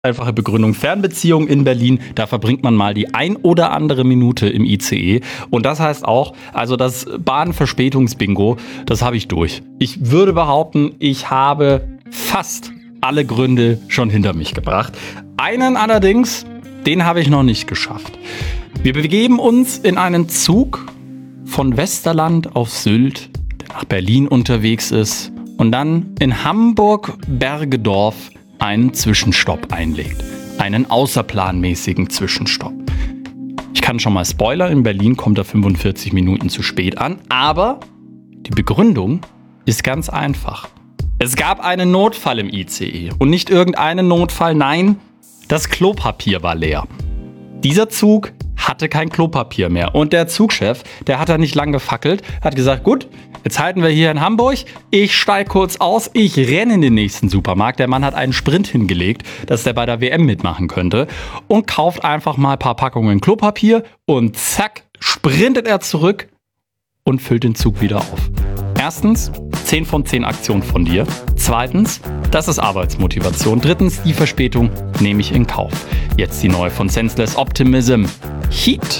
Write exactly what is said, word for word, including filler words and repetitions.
Einfache Begründung: Fernbeziehung in Berlin, da verbringt man mal die ein oder andere Minute im I C E. Und das heißt auch, also das Bahnverspätungsbingo, das habe ich durch. Ich würde behaupten, ich habe fast alle Gründe schon hinter mich gebracht. Einen allerdings, den habe ich noch nicht geschafft. Wir begeben uns in einen Zug von Westerland auf Sylt, der nach Berlin unterwegs ist und dann in Hamburg-Bergedorf einen Zwischenstopp einlegt. Einen außerplanmäßigen Zwischenstopp. Ich kann schon mal spoilern, in Berlin kommt er fünfundvierzig Minuten zu spät an, aber die Begründung ist ganz einfach. Es gab einen Notfall im I C E und nicht irgendeinen Notfall, nein, das Klopapier war leer. Dieser Zug hatte kein Klopapier mehr und der Zugchef, der hat da nicht lang gefackelt, hat gesagt, gut, jetzt halten wir hier in Hamburg, ich steige kurz aus, ich renne in den nächsten Supermarkt. Der Mann hat einen Sprint hingelegt, dass der bei der W M mitmachen könnte und kauft einfach mal ein paar Packungen Klopapier und zack, sprintet er zurück und füllt den Zug wieder auf. Erstens, zehn von zehn Aktionen von dir. Zweitens, das ist Arbeitsmotivation. Drittens, die Verspätung nehme ich in Kauf. Jetzt die neue von Senseless Optimism. Heat.